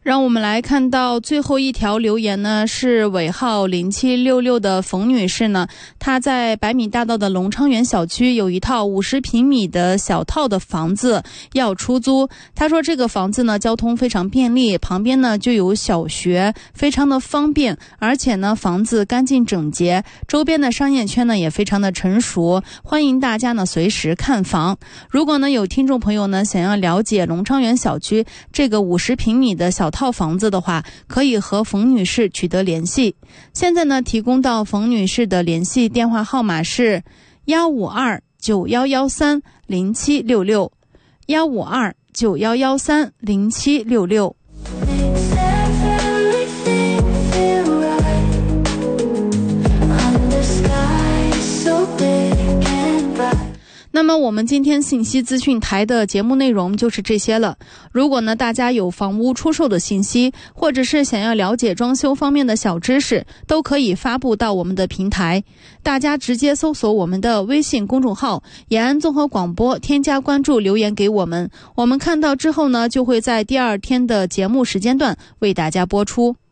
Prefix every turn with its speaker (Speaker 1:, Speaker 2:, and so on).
Speaker 1: 让我们来看到最后一条留言呢，是尾号0766的冯女士呢，她在百米大道的龙昌园小区有一套50平米的小套的房子要出租。她说这个房子呢交通非常便利，旁边呢就有小学，非常的方便，而且呢房子干净整洁，周边的商业圈呢也非常的成熟，欢迎大家呢随时看房。如果呢有听众朋友呢想要了解龙昌园小区这个50平米的小套房子的话，可以和冯女士取得联系。现在呢提供到冯女士的联系电话号码是15291130766 15291130766。那么我们今天信息资讯台的节目内容就是这些了。如果呢大家有房屋出售的信息，或者是想要了解装修方面的小知识，都可以发布到我们的平台。大家直接搜索我们的微信公众号延安综合广播，添加关注，留言给我们，我们看到之后呢就会在第二天的节目时间段为大家播出。